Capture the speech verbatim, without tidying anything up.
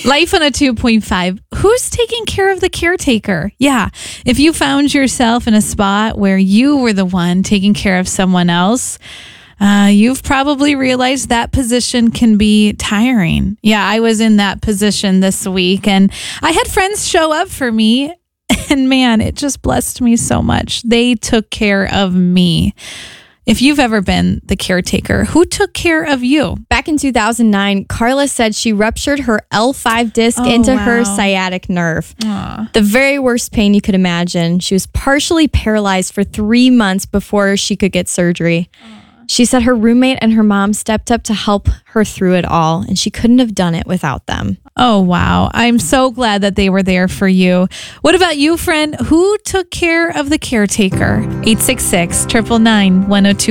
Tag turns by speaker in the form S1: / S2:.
S1: Life on a two point five. Who's taking care of the caretaker? Yeah. If you found yourself in a spot where you were the one taking care of someone else, uh, you've probably realized that position can be tiring. Yeah, I was in that position this week, and I had friends show up for me, and man, it just blessed me so much. They took care of me. If you've ever been the caretaker, who took care of you?
S2: Back in two thousand nine, Carla said she ruptured her L five disc
S1: Oh,
S2: into her
S1: wow.
S2: sciatic nerve.
S1: Aw.
S2: The very worst pain you could imagine. She was partially paralyzed for three months before she could get surgery. She said her roommate and her mom stepped up to help her through it all, and she couldn't have done it without them.
S1: Oh, wow. I'm so glad that they were there for you. What about you, friend? Who took care of the caretaker? eight six six, nine nine nine, one oh two